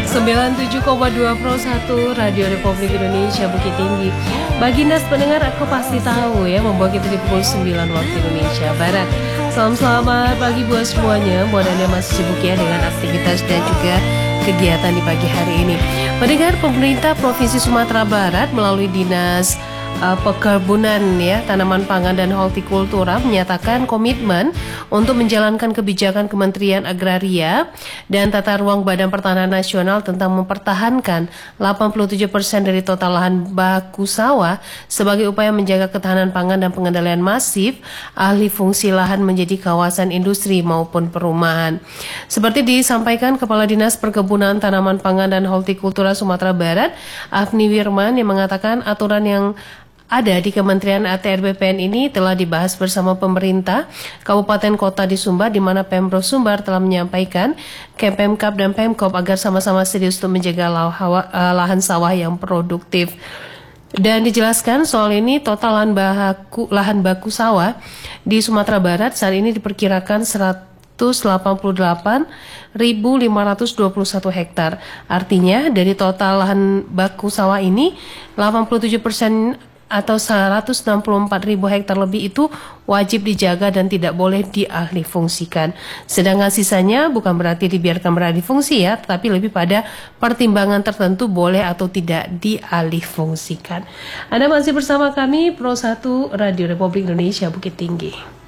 97,2 Pro 1 Radio Republik Indonesia Bukit Tinggi. Bagi nas pendengar, aku pasti tahu ya, membawa kita di pukul 9 waktu Indonesia Barat. Selamat pagi buat semuanya. Buat Anda masih sibuk ya dengan aktivitas dan juga kegiatan di pagi hari ini. Pendengar, pemerintah Provinsi Sumatera Barat melalui Dinas Perkebunan ya, Tanaman Pangan dan Hortikultura menyatakan komitmen untuk menjalankan kebijakan Kementerian Agraria dan Tata Ruang Badan Pertanahan Nasional tentang mempertahankan 87% dari total lahan baku sawah sebagai upaya menjaga ketahanan pangan dan pengendalian masif alih fungsi lahan menjadi kawasan industri maupun perumahan. Seperti disampaikan Kepala Dinas Perkebunan Tanaman Pangan dan Hortikultura Sumatera Barat, Afni Wirman, yang mengatakan aturan yang ada di Kementerian ATR BPN ini telah dibahas bersama pemerintah Kabupaten Kota di Sumbar, di mana Pemprov Sumbar telah menyampaikan ke Pemkab dan Pemkop agar sama-sama serius untuk menjaga lahan sawah yang produktif. Dan dijelaskan soal ini total lahan baku sawah di Sumatera Barat saat ini diperkirakan 188.521 hektar. Artinya dari total lahan baku sawah ini 87% atau 164.000 hektar lebih itu wajib dijaga dan tidak boleh dialih fungsikan. Sedangkan sisanya bukan berarti dibiarkan beralih fungsi ya, tetapi lebih pada pertimbangan tertentu boleh atau tidak dialih fungsikan. Anda masih bersama kami Pro 1 Radio Republik Indonesia Bukit Tinggi.